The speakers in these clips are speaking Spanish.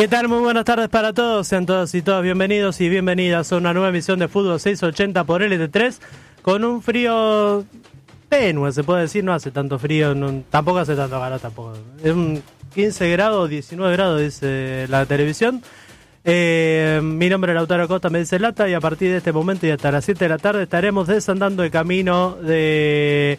¿Qué tal? Muy buenas tardes para todos, sean todos y todas bienvenidos y bienvenidas a una nueva emisión de Fútbol 680 por LT3 con un frío tenue, se puede decir, no hace tanto frío, tampoco hace tanto calor tampoco. Es un 15 grados, 19 grados dice la televisión. Mi nombre es Lautaro Costa, me dice Lata, y a partir de este momento y hasta las 7 de la tarde estaremos desandando el camino de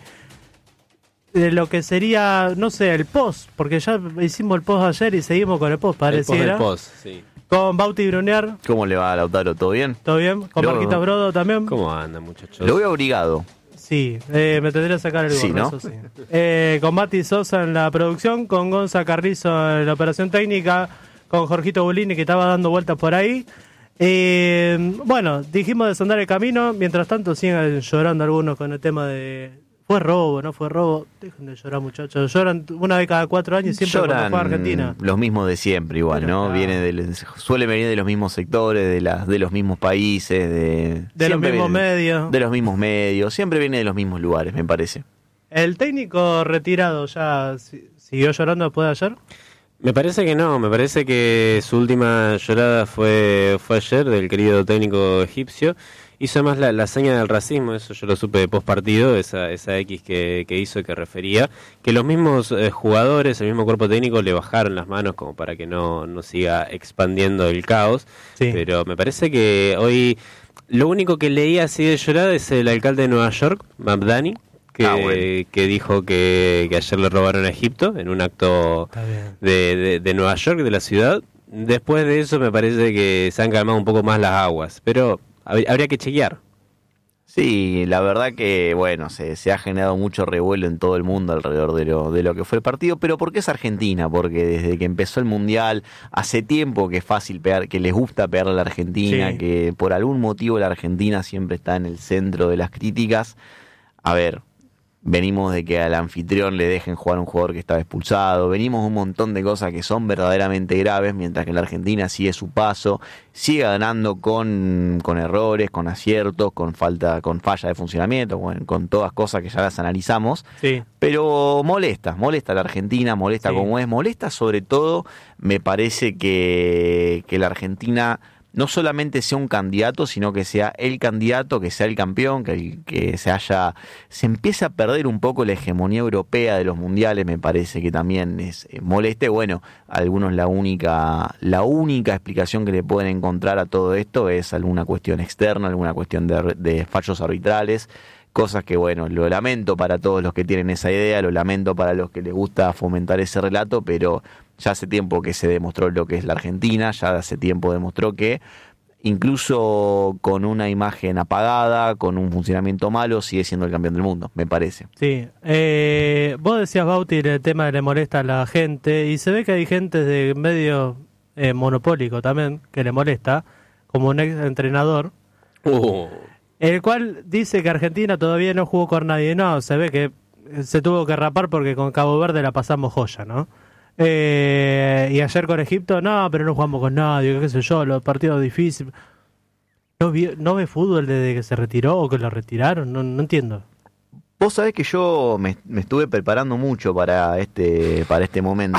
lo que sería, no sé, el post, porque ya hicimos el post ayer y seguimos con el post, pareciera. El post, sí. Con Bauti Brunear. ¿Cómo le va a Lautaro? ¿Todo bien? ¿Todo bien? Con Marquita Brodo también. ¿Cómo anda, muchachos? Lo veo obligado. Sí, me tendría que sacar el gorro, sí, ¿no? eso sí. Con Mati Sosa en la producción, con Gonza Carrizo en la operación técnica, con Jorgito Bolini que estaba dando vueltas por ahí. Bueno, dijimos desandar el camino, mientras tanto siguen llorando algunos con el tema de... Fue robo, no fue robo. Dejen de llorar, muchachos. Lloran una vez cada 4 años y siempre Lloran cuando juega Argentina. Los mismos de siempre igual, Pero ¿no? claro. Suele venir de los mismos sectores, de los mismos países, de los mismos medios. De los mismos medios, siempre viene de los mismos lugares, me parece. ¿El técnico retirado ya siguió llorando después de ayer? Me parece que no, me parece que su última llorada fue ayer, del querido técnico egipcio. Hizo además la seña del racismo, eso yo lo supe de post partido, esa X que hizo y que refería, que los mismos jugadores, el mismo cuerpo técnico le bajaron las manos como para que no siga expandiendo el caos. Sí. Pero me parece que hoy lo único que leía así de llorada es el alcalde de Nueva York, Mamdani, que dijo que ayer le robaron a Egipto en un acto de Nueva York, de la ciudad. Después de eso me parece que se han calmado un poco más las aguas, pero habría que chequear. Sí, la verdad que, bueno, se ha generado mucho revuelo en todo el mundo alrededor de lo que fue el partido, pero ¿por qué es Argentina? Porque desde que empezó el Mundial, hace tiempo que es fácil pegar, que les gusta pegarle a la Argentina, sí. Que por algún motivo la Argentina siempre está en el centro de las críticas. A ver, venimos de que al anfitrión le dejen jugar a un jugador que estaba expulsado, venimos un montón de cosas que son verdaderamente graves, mientras que la Argentina sigue su paso, sigue ganando con errores, con aciertos, con falla de funcionamiento, con todas cosas que ya las analizamos, sí. Pero molesta la Argentina, molesta sí. Como es, molesta sobre todo, me parece que la Argentina no solamente sea un candidato, sino que sea el candidato, que sea el campeón, que se empiece a perder un poco la hegemonía europea de los mundiales, me parece que también es moleste. Bueno, algunos la única explicación que le pueden encontrar a todo esto es alguna cuestión externa, alguna cuestión de fallos arbitrales, cosas que, bueno, lo lamento para todos los que tienen esa idea, lo lamento para los que les gusta fomentar ese relato, pero ya hace tiempo que se demostró lo que es la Argentina, ya hace tiempo demostró que incluso con una imagen apagada, con un funcionamiento malo, sigue siendo el campeón del mundo, me parece. Sí, vos decías, Bauti, el tema que le molesta a la gente, y se ve que hay gente de medio monopólico también que le molesta, como un ex entrenador, el cual dice que Argentina todavía no jugó con nadie. No, se ve que se tuvo que rapar porque con Cabo Verde la pasamos joya, ¿no? Y ayer con Egipto, no, pero no jugamos con nadie, qué sé yo, los partidos difíciles. ¿No ve fútbol desde que se retiró o que lo retiraron? No entiendo. Vos sabés que yo me estuve preparando mucho para este momento.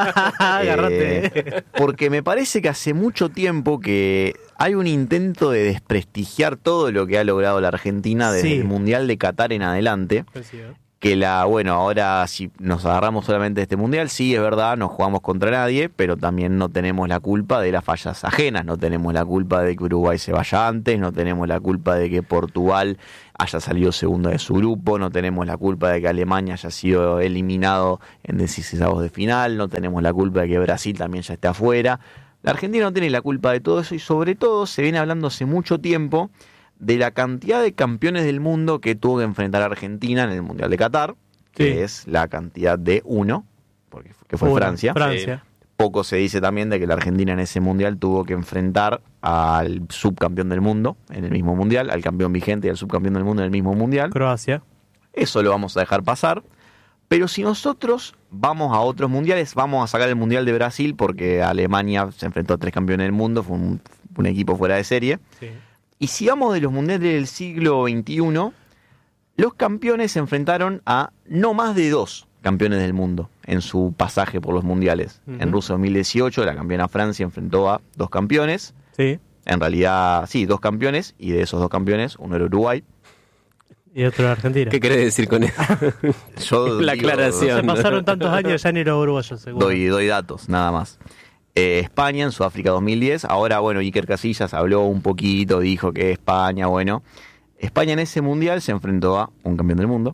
Porque me parece que hace mucho tiempo que hay un intento de desprestigiar todo lo que ha logrado la Argentina desde el Mundial de Qatar en adelante. Que ahora si nos agarramos solamente de este mundial, sí, es verdad, no jugamos contra nadie, pero también no tenemos la culpa de las fallas ajenas, no tenemos la culpa de que Uruguay se vaya antes, no tenemos la culpa de que Portugal haya salido segundo de su grupo, no tenemos la culpa de que Alemania haya sido eliminado en 16avos de final, no tenemos la culpa de que Brasil también ya esté afuera. La Argentina no tiene la culpa de todo eso y sobre todo se viene hablando hace mucho tiempo de la cantidad de campeones del mundo que tuvo que enfrentar a Argentina en el Mundial de Qatar, que es la cantidad de 1, que fue Francia. Poco se dice también de que la Argentina en ese Mundial tuvo que enfrentar al subcampeón del mundo en el mismo Mundial, al campeón vigente y al subcampeón del mundo en el mismo Mundial. Croacia. Eso lo vamos a dejar pasar. Pero si nosotros vamos a otros mundiales, vamos a sacar el Mundial de Brasil, porque Alemania se enfrentó a 3 campeones del mundo, fue un equipo fuera de serie. Sí. Y si vamos de los mundiales del siglo XXI, los campeones se enfrentaron a no más de 2 campeones del mundo en su pasaje por los mundiales. En Rusia 2018, la campeona Francia enfrentó a 2 campeones. Sí. En realidad, sí, 2 campeones, y de esos 2 campeones, uno era Uruguay. Y otro de Argentina. ¿Qué querés decir con eso? Yo La aclaración. Se pasaron tantos años, ya ni los uruguayos, seguro. Doy datos, nada más. España en Sudáfrica 2010. Ahora, bueno, Iker Casillas habló un poquito, dijo que España, bueno. España en ese mundial se enfrentó a un campeón del mundo.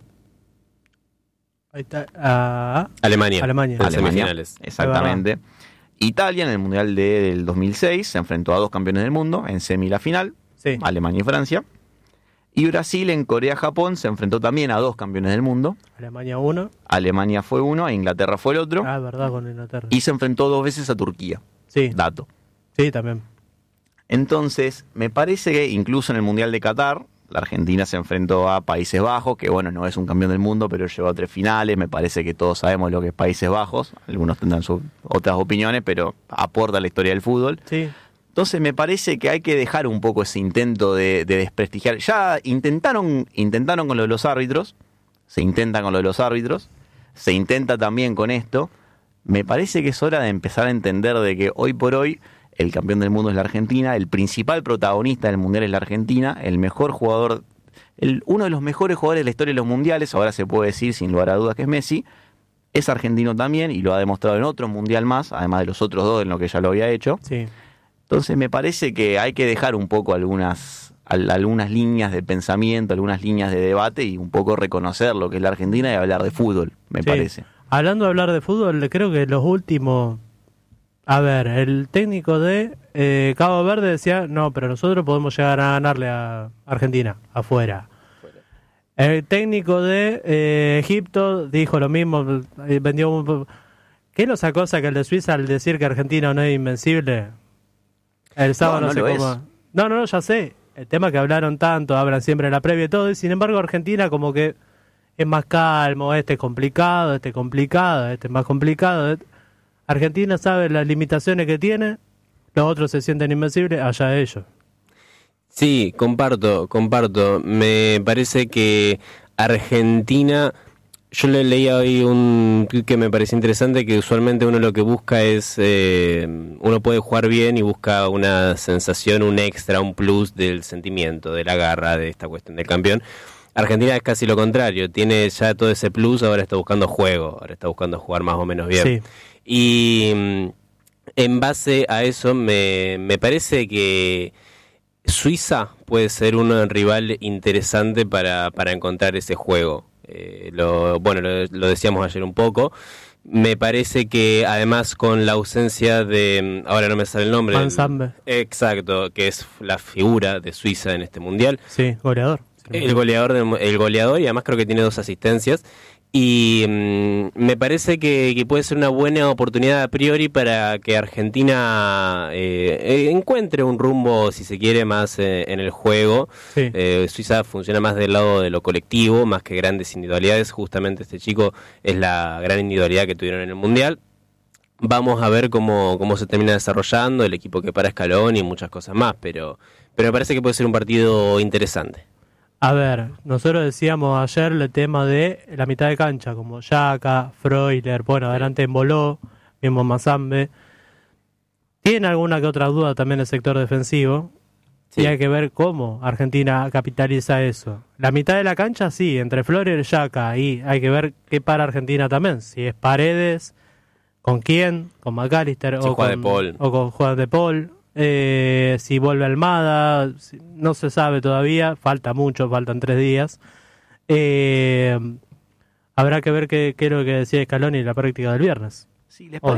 Ahí está. Alemania. Alemania. Semifinales. Exactamente. Italia en el mundial del 2006 se enfrentó a 2 campeones del mundo en semi y la final. Sí. Alemania y Francia. Y Brasil en Corea-Japón se enfrentó también a 2 campeones del mundo. Alemania 1. Alemania fue uno e Inglaterra fue el otro. Ah, verdad, con Inglaterra. Y se enfrentó 2 veces a Turquía. Sí. Dato. Sí, también. Entonces, me parece que incluso en el Mundial de Qatar, la Argentina se enfrentó a Países Bajos, que bueno, no es un campeón del mundo, pero llegó a 3 finales. Me parece que todos sabemos lo que es Países Bajos. Algunos tendrán sus otras opiniones, pero aporta a la historia del fútbol. Sí. Entonces me parece que hay que dejar un poco ese intento de desprestigiar. Ya intentaron con lo de los árbitros, se intenta con lo de los árbitros, se intenta también con esto. Me parece que es hora de empezar a entender de que hoy por hoy el campeón del mundo es la Argentina, el principal protagonista del mundial es la Argentina, el mejor jugador, uno de los mejores jugadores de la historia de los mundiales, ahora se puede decir sin lugar a dudas que es Messi, es argentino también y lo ha demostrado en otro mundial más, además de los otros 2 en lo que ya lo había hecho. Sí. Entonces me parece que hay que dejar un poco algunas líneas de pensamiento, algunas líneas de debate y un poco reconocer lo que es la Argentina y hablar de fútbol, me parece. Hablando de hablar de fútbol, creo que los últimos... A ver, el técnico de Cabo Verde decía, no, pero nosotros podemos llegar a ganarle a Argentina, afuera. El técnico de Egipto dijo lo mismo, vendió... ¿Qué lo sacó que el de Suiza al decir que Argentina no es invencible? El sábado no sé cómo... No, ya sé. El tema que hablaron tanto, hablan siempre en la previa y todo, y sin embargo Argentina como que es más calmo, este es complicado, este es más complicado. Argentina sabe las limitaciones que tiene, los otros se sienten invencibles, allá ellos. Sí, comparto. Me parece que Argentina... Yo le leía hoy un tweet que me pareció interesante, que usualmente uno lo que busca es, uno puede jugar bien y busca una sensación, un extra, un plus del sentimiento, de la garra, de esta cuestión del campeón. Argentina es casi lo contrario, tiene ya todo ese plus, ahora está buscando juego, ahora está buscando jugar más o menos bien. Sí. Y en base a eso me parece que Suiza puede ser un rival interesante para encontrar ese juego. Lo decíamos ayer un poco. Me parece que además con la ausencia de, ahora no me sale el nombre, Manzambe. Exacto, que es la figura de Suiza en este mundial. Sí, goleador. El goleador, y además creo que tiene 2 asistencias. Y me parece que puede ser una buena oportunidad a priori para que Argentina encuentre un rumbo, si se quiere, más en el juego. Sí. Suiza funciona más del lado de lo colectivo, más que grandes individualidades. Justamente este chico es la gran individualidad que tuvieron en el Mundial. Vamos a ver cómo se termina desarrollando el equipo que para Scaloni y muchas cosas más, pero me parece que puede ser un partido interesante. A ver, nosotros decíamos ayer el tema de la mitad de cancha, como Yaka, Freuler, bueno, adelante Emboló, mismo Mazambe. Tiene alguna que otra duda también el sector defensivo, sí. Y hay que ver cómo Argentina capitaliza eso. La mitad de la cancha, sí, entre Freuler y Yaka, y hay que ver qué para Argentina también, si es Paredes, con quién, con McAllister si o con Juan de Paul. Si vuelve Almada, no se sabe todavía, faltan 3 días. Habrá que ver qué es lo que decía Scaloni en la práctica del viernes. Sí,